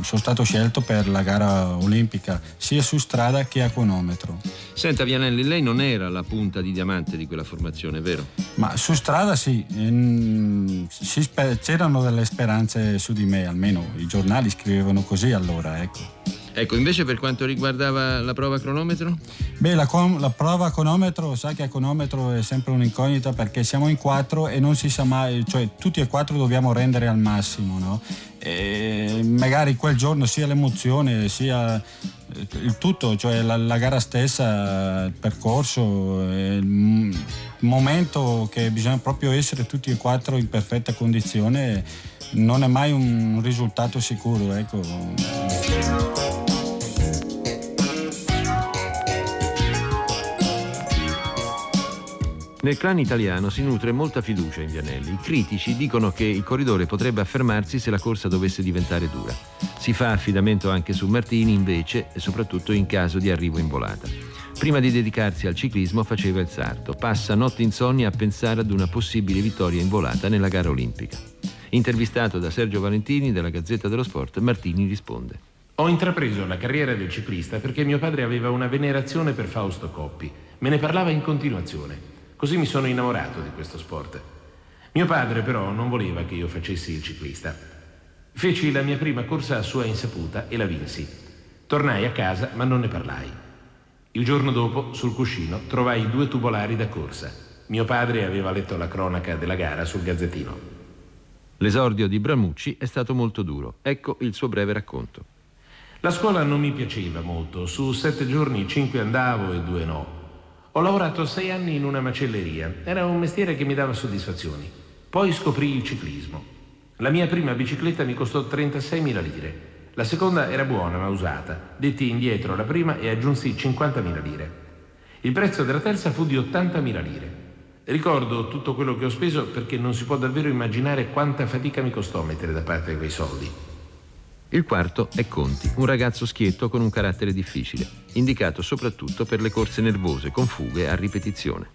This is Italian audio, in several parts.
sono stato scelto per la gara olimpica sia su strada che a cronometro. Senta Vianelli, lei non era la punta di diamante di quella formazione, vero? Ma su strada sì, c'erano delle speranze su di me, almeno i giornali scrivevano così allora, ecco. Ecco, invece per quanto riguardava la prova cronometro? Beh, la prova cronometro, sa che a cronometro è sempre un'incognita perché siamo in 4 e non si sa mai, cioè tutti e 4 dobbiamo rendere al massimo, no? E magari quel giorno sia l'emozione, sia il tutto, cioè la gara stessa, il percorso, il momento che bisogna proprio essere tutti e 4 in perfetta condizione, non è mai un risultato sicuro, ecco. Nel clan italiano si nutre molta fiducia in Vianelli. I critici dicono che il corridore potrebbe affermarsi se la corsa dovesse diventare dura. Si fa affidamento anche su Martini invece, e soprattutto in caso di arrivo in volata. Prima di dedicarsi al ciclismo faceva il sarto. Passa notti insonni a pensare ad una possibile vittoria in volata nella gara olimpica. Intervistato da Sergio Valentini della Gazzetta dello Sport, Martini risponde: Ho intrapreso la carriera del ciclista perché mio padre aveva una venerazione per Fausto Coppi. Me ne parlava in continuazione. Così mi sono innamorato di questo sport. Mio padre però non voleva che io facessi il ciclista. Feci la mia prima corsa a sua insaputa e la vinsi. Tornai a casa ma non ne parlai. Il giorno dopo, sul cuscino, trovai 2 tubolari da corsa. Mio padre aveva letto la cronaca della gara sul Gazzettino. L'esordio di Bramucci è stato molto duro. Ecco il suo breve racconto. La scuola non mi piaceva molto. Su 7 giorni 5 andavo e 2 no. Ho lavorato 6 anni in una macelleria. Era un mestiere che mi dava soddisfazioni. Poi scoprì il ciclismo. La mia prima bicicletta mi costò 36.000 lire. La seconda era buona ma usata. Detti indietro la prima e aggiunsi 50.000 lire. Il prezzo della terza fu di 80.000 lire. Ricordo tutto quello che ho speso perché non si può davvero immaginare quanta fatica mi costò mettere da parte quei soldi. Il quarto è Conti, un ragazzo schietto con un carattere difficile, indicato soprattutto per le corse nervose con fughe a ripetizione.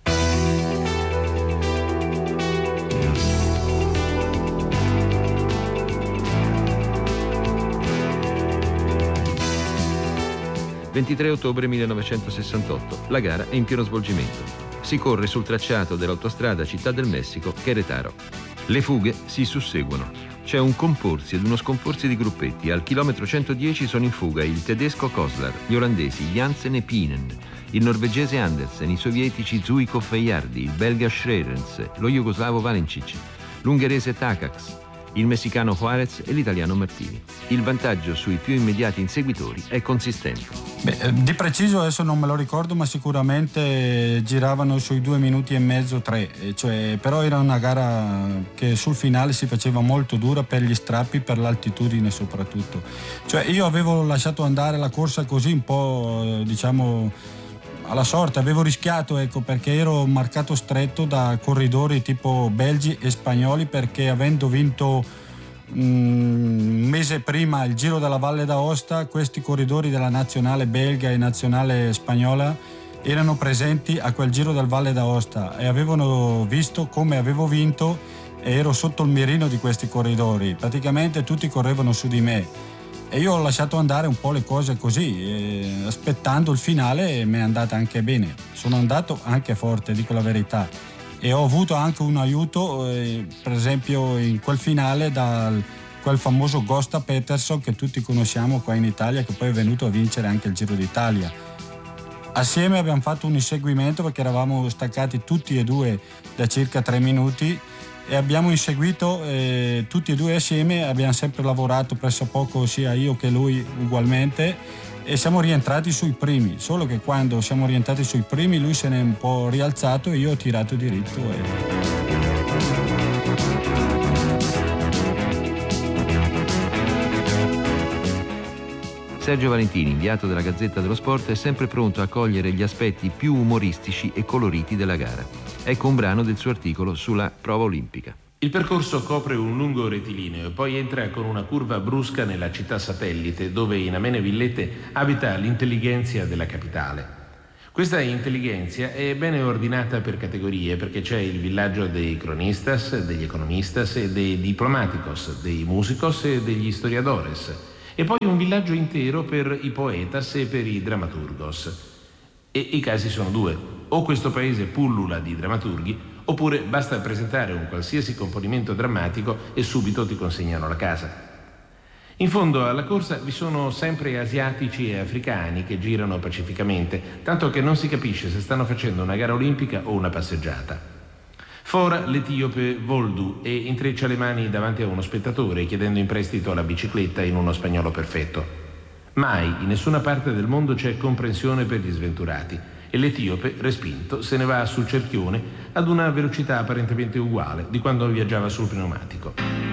«23 ottobre 1968. La gara è in pieno svolgimento. Si corre sul tracciato dell'autostrada Città del Messico, Querétaro. Le fughe si susseguono. C'è un comporsi ed uno scomporsi di gruppetti. Al chilometro 110 sono in fuga il tedesco Koslar, gli olandesi Jansen e Pinen, il norvegese Andersen, i sovietici Zuikov e Jardi, il belga Schrerens, lo jugoslavo Valencic, l'ungherese Takacs, il messicano Juarez e l'italiano Martini. Il vantaggio sui più immediati inseguitori è consistente. Beh, di preciso adesso non me lo ricordo, ma sicuramente giravano sui 2 minuti e mezzo, 3, però era una gara che sul finale si faceva molto dura per gli strappi, per l'altitudine soprattutto. Io avevo lasciato andare la corsa così un po', diciamo, alla sorte, avevo rischiato, ecco, perché ero marcato stretto da corridori tipo belgi e spagnoli, perché avendo vinto un mese prima il Giro della Valle d'Aosta, questi corridori della nazionale belga e nazionale spagnola erano presenti a quel Giro del Valle d'Aosta e avevano visto come avevo vinto e ero sotto il mirino di questi corridori. Praticamente tutti correvano su di me. E io ho lasciato andare un po' le cose così, aspettando il finale mi è andata anche bene. Sono andato anche forte, dico la verità. E ho avuto anche un aiuto, per esempio in quel finale, da quel famoso Gösta Peterson che tutti conosciamo qua in Italia, che poi è venuto a vincere anche il Giro d'Italia. Assieme abbiamo fatto un inseguimento perché eravamo staccati tutti e due da circa 3 minuti. E abbiamo inseguito tutti e due assieme, abbiamo sempre lavorato pressopoco sia io che lui ugualmente e siamo rientrati sui primi, solo che quando siamo rientrati sui primi lui se n'è un po' rialzato e io ho tirato diritto. Sergio Valentini, inviato della Gazzetta dello Sport, è sempre pronto a cogliere gli aspetti più umoristici e coloriti della gara. Ecco un brano del suo articolo sulla prova olimpica. Il percorso copre un lungo rettilineo e poi entra con una curva brusca nella città satellite, dove in amene villette abita l'intellighenzia della capitale. Questa intellighenzia è bene ordinata per categorie, perché c'è il villaggio dei cronistas, degli economistas e dei diplomaticos, dei musicos e degli historiadores. e poi un villaggio intero per i poetas e per i dramaturgos. E i casi sono due: o questo paese pullula di drammaturghi, oppure basta presentare un qualsiasi componimento drammatico e subito ti consegnano la casa. In fondo alla corsa vi sono sempre asiatici e africani che girano pacificamente, tanto che non si capisce se stanno facendo una gara olimpica o una passeggiata. Fora l'etiope Voldu e intreccia le mani davanti a uno spettatore chiedendo in prestito la bicicletta in uno spagnolo perfetto. Mai in nessuna parte del mondo c'è comprensione per gli sventurati e l'etiope, respinto, se ne va sul cerchione ad una velocità apparentemente uguale di quando viaggiava sul pneumatico.